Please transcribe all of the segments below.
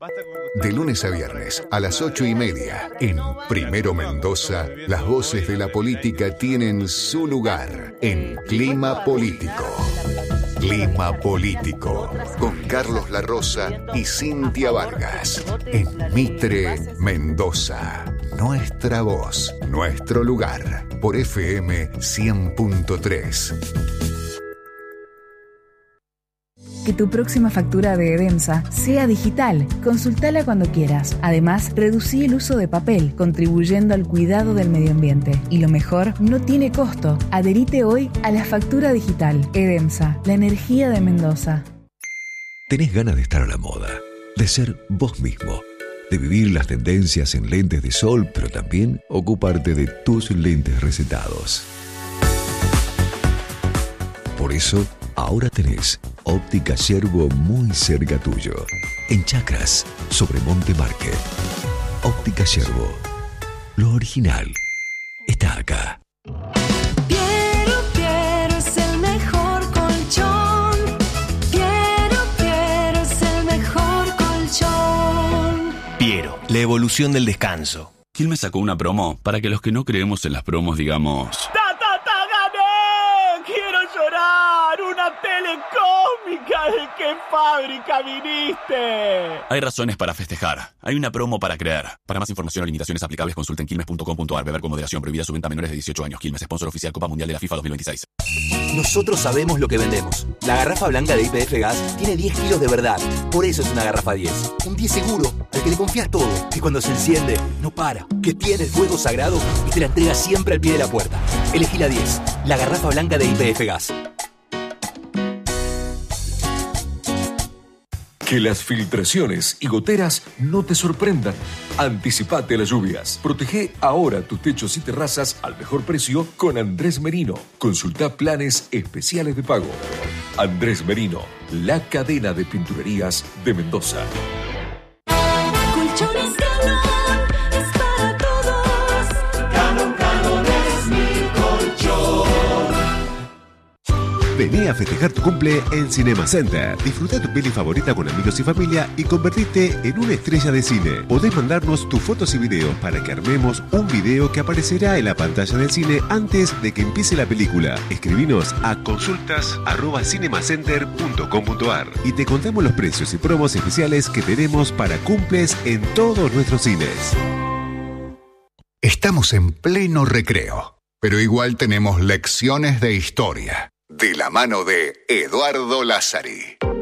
De lunes a viernes a las 8:30 en Primero Mendoza, las voces de la política tienen su lugar en Clima Político. Clima Político con Carlos La Rosa y Cintia Vargas en Mitre, Mendoza. Nuestra voz, nuestro lugar por FM 100.3. Que tu próxima factura de Edemsa sea digital. Consultala cuando quieras. Además, reducí el uso de papel, contribuyendo al cuidado del medio ambiente. Y lo mejor, no tiene costo. Adherite hoy a la factura digital. Edemsa, la energía de Mendoza. ¿Tenés ganas de estar a la moda? De ser vos mismo. De vivir las tendencias en lentes de sol, pero también ocuparte de tus lentes recetados. Por eso, ahora tenés Óptica Yerbo muy cerca tuyo. En Chacras, sobre Monte Market. Óptica Yerbo. Lo original está acá. Piero es el mejor colchón. Piero es el mejor colchón. Piero, la evolución del descanso. Quilmes sacó una promo para que los que no creemos en las promos digamos... ¡Gané! ¡Quiero llorar! ¡Una telecómica! ¿De qué fábrica viniste? Hay razones para festejar. Hay una promo para creer. Para más información o limitaciones aplicables, consulten quilmes.com.ar. Beber con moderación. Prohibida su venta a menores de 18 años. Quilmes, sponsor oficial Copa Mundial de la FIFA 2026. Nosotros sabemos lo que vendemos. La garrafa blanca de YPF Gas tiene 10 kilos de verdad. Por eso es una garrafa 10. Un 10 seguro, al que le confías todo. Que cuando se enciende, no para. Que tiene el fuego sagrado y te la entrega siempre al pie de la puerta. Elegí la 10. La garrafa blanca de YPF Gas. Que las filtraciones y goteras no te sorprendan. Anticipate a las lluvias. Protege ahora tus techos y terrazas al mejor precio con Andrés Merino. Consulta planes especiales de pago. Andrés Merino, la cadena de pinturerías de Mendoza. Colchones Galón es para todos. Galón es mi colchón. Vení a festejar tu cumple en Cinema Center. Disfruta tu peli favorita con amigos y familia y convertirte en una estrella de cine. Podés mandarnos tus fotos y videos para que armemos un video que aparecerá en la pantalla del cine antes de que empiece la película. Escribinos a consultas@cinemacenter.com.ar y te contamos los precios y promos especiales que tenemos para cumples en todos nuestros cines. Estamos en pleno recreo, pero igual tenemos lecciones de historia. De la mano de Eduardo Lázari.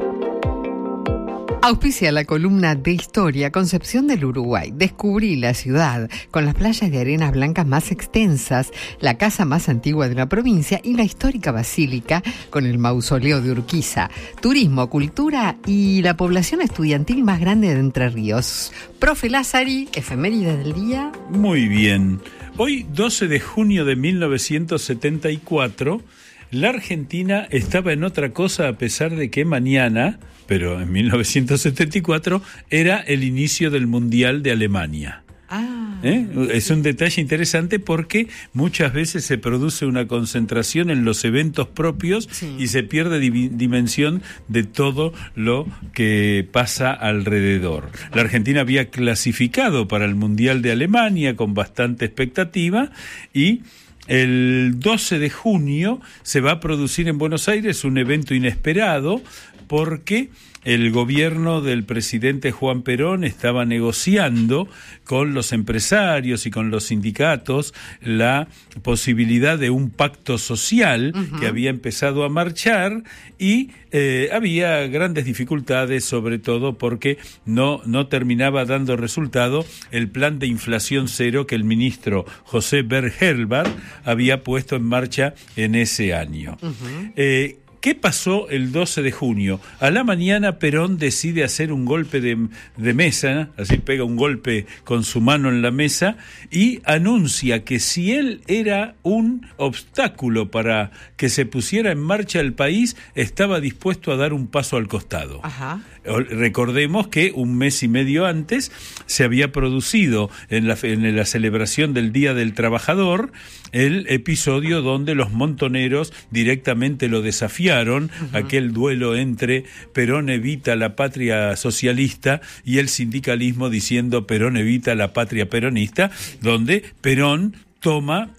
Auspicia la columna de Historia Concepción del Uruguay. Descubrí la ciudad con las playas de arenas blancas más extensas, la casa más antigua de la provincia y la histórica basílica con el mausoleo de Urquiza. Turismo, cultura y la población estudiantil más grande de Entre Ríos. Profe Lázari, efeméride del día. Muy bien. Hoy, 12 de junio de 1974... la Argentina estaba en otra cosa a pesar de que mañana, pero en 1974, era el inicio del Mundial de Alemania. Es un detalle interesante porque muchas veces se produce una concentración en los eventos propios y se pierde dimensión de todo lo que pasa alrededor. La Argentina había clasificado para el Mundial de Alemania con bastante expectativa y el 12 de junio se va a producir en Buenos Aires un evento inesperado porque el gobierno del presidente Juan Perón estaba negociando con los empresarios y con los sindicatos la posibilidad de un pacto social que había empezado a marchar y había grandes dificultades, sobre todo porque no terminaba dando resultado el plan de inflación cero que el ministro José Bergelbar había puesto en marcha en ese año. ¿Qué pasó el 12 de junio? A la mañana Perón decide hacer un golpe de mesa, así pega un golpe con su mano en la mesa y anuncia que si él era un obstáculo para que se pusiera en marcha el país, estaba dispuesto a dar un paso al costado. recordemos que un mes y medio antes se había producido en la celebración del Día del Trabajador el episodio donde los montoneros directamente lo desafiaron, aquel duelo entre Perón evita la patria socialista y el sindicalismo diciendo Perón evita la patria peronista, donde Perón toma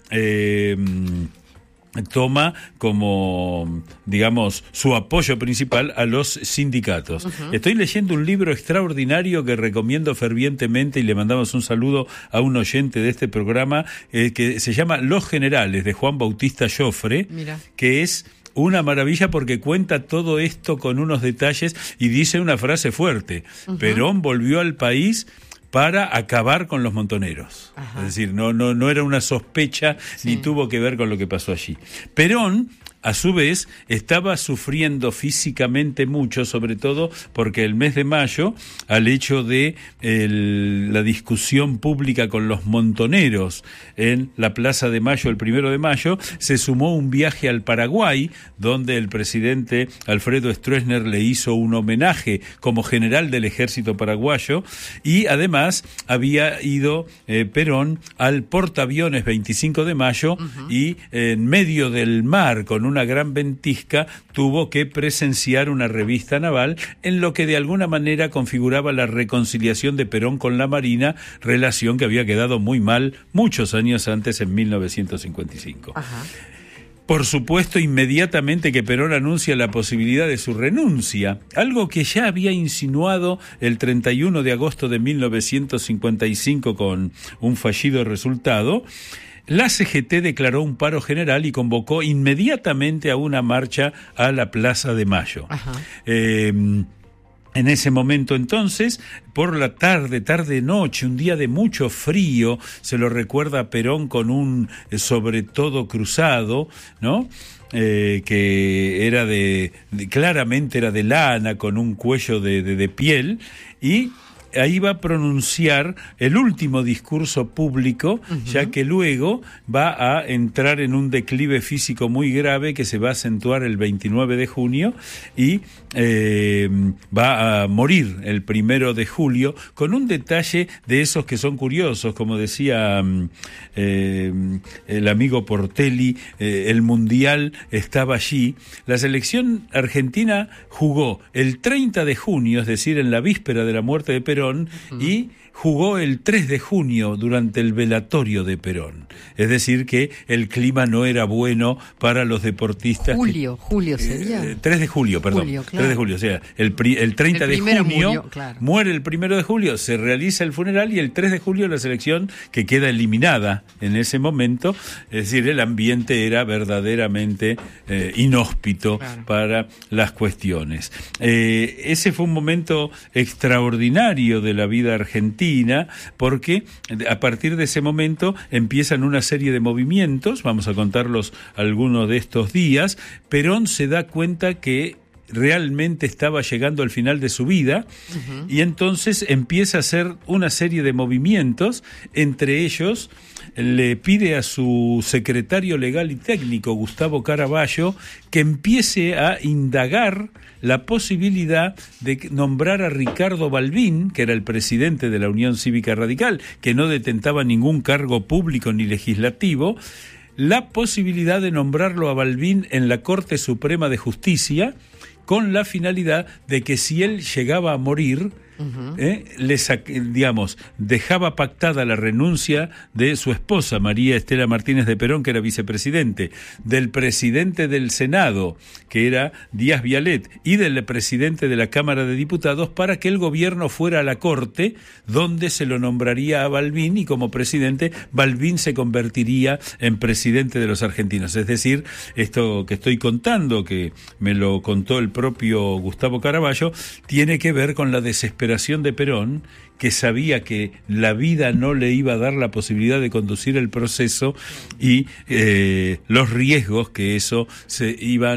como, digamos, su apoyo principal a los sindicatos. Estoy leyendo un libro extraordinario que recomiendo fervientemente y le mandamos un saludo a un oyente de este programa que se llama Los Generales, de Juan Bautista Joffre, que es una maravilla porque cuenta todo esto con unos detalles y dice una frase fuerte. Perón volvió al país para acabar con los montoneros. Es decir, no era una sospecha ni tuvo que ver con lo que pasó allí. Perón, a su vez, estaba sufriendo físicamente mucho, sobre todo porque el mes de mayo, al hecho de la discusión pública con los montoneros en la Plaza de Mayo, el 1 de mayo, se sumó un viaje al Paraguay, donde el presidente Alfredo Stroessner le hizo un homenaje como general del ejército paraguayo, y además había ido Perón al portaaviones 25 de mayo y en medio del mar, con una gran ventisca, tuvo que presenciar una revista naval en lo que de alguna manera configuraba la reconciliación de Perón con la Marina, relación que había quedado muy mal muchos años antes, en 1955. Por supuesto, inmediatamente que Perón anuncia la posibilidad de su renuncia, algo que ya había insinuado el 31 de agosto de 1955 con un fallido resultado, la CGT declaró un paro general y convocó inmediatamente a una marcha a la Plaza de Mayo. En ese momento entonces, por la tarde-noche, un día de mucho frío, se lo recuerda a Perón con un sobre todo cruzado, ¿no? Que era claramente era de lana, con un cuello de piel, y ahí va a pronunciar el último discurso público, ya que luego va a entrar en un declive físico muy grave que se va a acentuar el 29 de junio y va a morir el 1 de julio, con un detalle de esos que son curiosos, como decía el amigo Portelli, el Mundial estaba allí. La selección argentina jugó el 30 de junio, es decir, en la víspera de la muerte de Perón, y jugó el 3 de junio durante el velatorio de Perón. Es decir, que el clima no era bueno para los deportistas. Julio sería. 3 de julio, perdón. 3 de julio, o sea, el 30 de junio murió, muere el 1 de julio, se realiza el funeral y el 3 de julio la selección que queda eliminada en ese momento. Es decir, el ambiente era verdaderamente inhóspito para las cuestiones. Ese fue un momento extraordinario de la vida argentina, porque a partir de ese momento empiezan una serie de movimientos, vamos a contarlos algunos de estos días. Perón se da cuenta que realmente estaba llegando al final de su vida, y entonces empieza a hacer una serie de movimientos. Entre ellos le pide a su secretario legal y técnico, Gustavo Caraballo, que empiece a indagar la posibilidad de nombrar a Ricardo Balbín, que era el presidente de la Unión Cívica Radical, que no detentaba ningún cargo público ni legislativo, la posibilidad de nombrarlo a Balbín en la Corte Suprema de Justicia, con la finalidad de que si él llegaba a morir, dejaba pactada la renuncia de su esposa, María Estela Martínez de Perón, que era vicepresidente, del presidente del Senado, que era Díaz Vialet, y del presidente de la Cámara de Diputados, para que el gobierno fuera a la Corte, donde se lo nombraría a Balbín, y como presidente, Balbín se convertiría en presidente de los argentinos. Es decir, esto que estoy contando, que me lo contó el propio Gustavo Caraballo, tiene que ver con la desesperación desesperación de Perón, que sabía que la vida no le iba a dar la posibilidad de conducir el proceso y los riesgos que eso se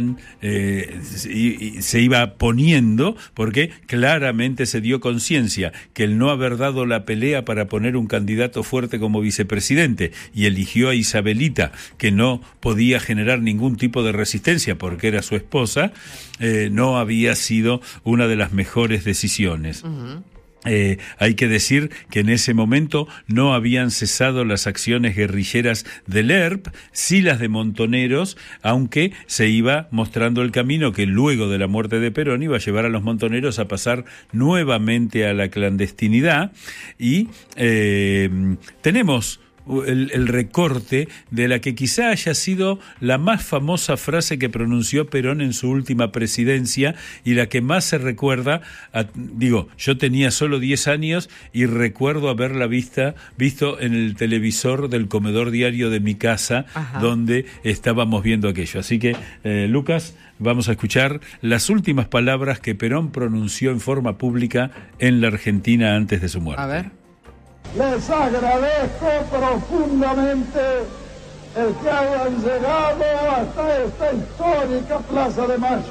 iba poniendo, porque claramente se dio conciencia que el no haber dado la pelea para poner un candidato fuerte como vicepresidente y eligió a Isabelita, que no podía generar ningún tipo de resistencia porque era su esposa, no había sido una de las mejores decisiones. Uh-huh. Hay que decir que en ese momento no habían cesado las acciones guerrilleras del ERP, sí las de Montoneros, aunque se iba mostrando el camino que luego de la muerte de Perón iba a llevar a los montoneros a pasar nuevamente a la clandestinidad. Y tenemos el recorte de la que quizá haya sido la más famosa frase que pronunció Perón en su última presidencia y la que más se recuerda. Yo tenía solo 10 años y recuerdo haberla visto en el televisor del comedor diario de mi casa. Ajá. Donde estábamos viendo aquello. Así que, Lucas, vamos a escuchar las últimas palabras que Perón pronunció en forma pública en la Argentina antes de su muerte. A ver. Les agradezco profundamente el que hayan llegado hasta esta histórica Plaza de Mayo.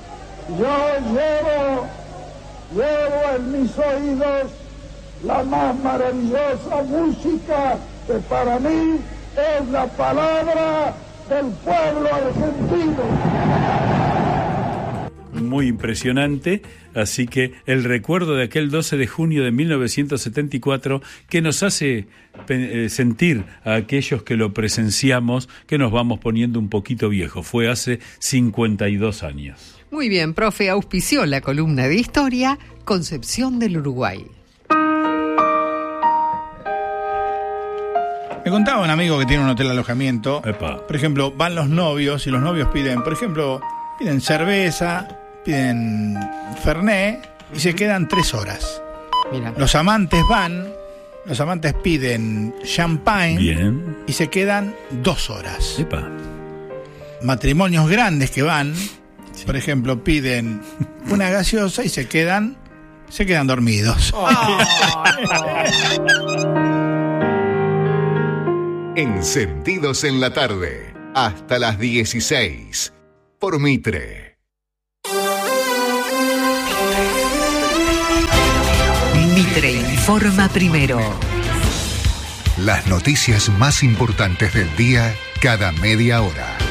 Yo llevo en mis oídos la más maravillosa música que para mí es la palabra del pueblo argentino. Muy impresionante, así que el recuerdo de aquel 12 de junio de 1974 que nos hace sentir a aquellos que lo presenciamos que nos vamos poniendo un poquito viejos. Fue hace 52 años. Muy bien, profe, auspició la columna de historia Concepción del Uruguay. Me contaba un amigo que tiene un hotel alojamiento. Epa. Por ejemplo, van los novios y los novios piden, por ejemplo, piden cerveza, piden fernet y se quedan 3 horas. Mira. Los amantes piden champagne. Bien. Y se quedan 2 horas. Epa. Matrimonios grandes que van, sí. Por ejemplo, piden una gaseosa y se quedan dormidos. Encendidos en la tarde, hasta las 16, por Mitre. Mitre informa primero. Las noticias más importantes del día cada media hora.